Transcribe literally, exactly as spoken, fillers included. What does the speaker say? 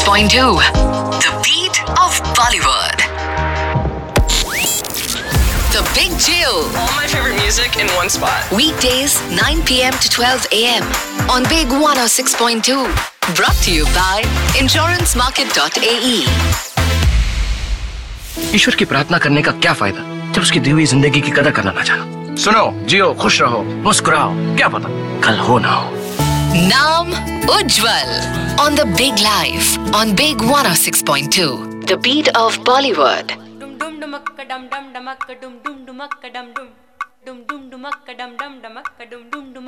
point two. The beat of Bollywood. The Big Jail. All my favorite music in one spot. Weekdays nine p.m. to twelve a.m. on Big one oh six point two. Brought to you by insurance market dot a e. ईश्वर की प्रार्थना करने का क्या फायदा जब उसकी दी हुई जिंदगी की कदर करना ना जानो। सुनो, जियो, खुश रहो, मुस्कुराओ, क्या पता कल हो ना हो। Naam Ujjwal on the Big Life on Big one oh six point two. The beat of Bollywood. Dum dum dumakka dum dum dumakka dum dum dumakka dum dum dum dum dumakka dum dum dumakka dum dum dum